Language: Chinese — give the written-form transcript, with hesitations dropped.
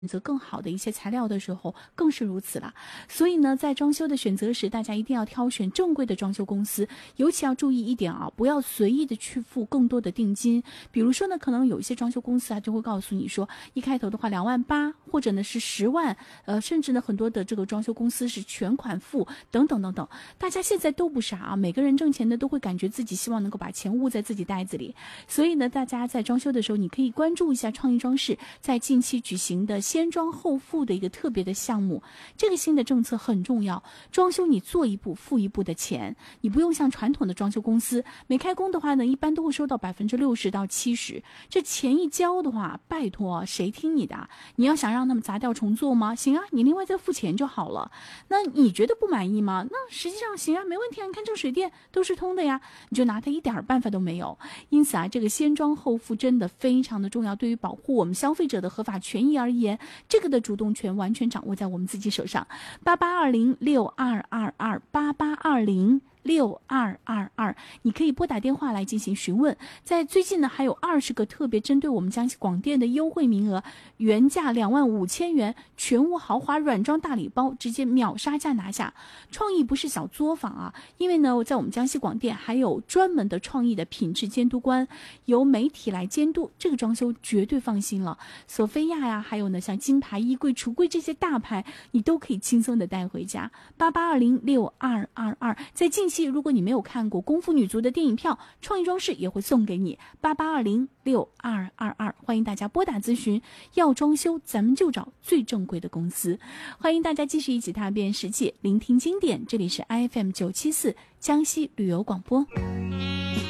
择更好的一些材料的时候更是如此了。所以呢，在装修的选择时，大家一定要挑选正规的装修公司，尤其要注意一点啊，不要随意的去付更多的定金。比如说呢，可能有一些装修公司啊，就会告诉你说，一开头的话2.8万，或者呢是10万，甚至呢很多的这个装修公司是全款付，等等等等。大家现在都不傻啊，每个人挣钱呢都会感觉自己希望能够把钱捂在自己袋子里。所以呢，大家在装修的时候，你可以关注一下创意装饰在近期举行的先装后付的一个特别的项目。这个新的政策很重要，装修你做一步付一步的钱，你不用像传统的装修公司，每开工的话呢，一般都会收到60%到70%，这钱一交的话，拜托谁听你的？你要想让他们砸掉重做吗？行啊，你另外再付钱就好了。那你觉得不满意吗？那实际上行啊，没问题啊，你看这个水电都是通的呀，你就拿它一点办法都没有。因此啊，这个先装后付真的非常的重要，对于保护我们消费者的合法权益而言，这个的主动权完全掌握在我们自己手上。88206222，88206222，你可以拨打电话来进行询问。在最近呢，还有20个特别针对我们江西广电的优惠名额，原价25000元全屋豪华软装大礼包，直接秒杀价拿下。创意不是小作坊啊，因为呢，在我们江西广电还有专门的创意的品质监督官，由媒体来监督，这个装修绝对放心了。索菲亚呀，还有呢像金牌衣柜、橱柜这些大牌，你都可以轻松的带回家。88206222，在近期如果你没有看过功夫女足的电影票，创意装饰也会送给你。88206222，欢迎大家拨打咨询。要装修，咱们就找最正规的公司。欢迎大家继续一起踏遍世界，聆听经典。这里是 IFM 974江西旅游广播。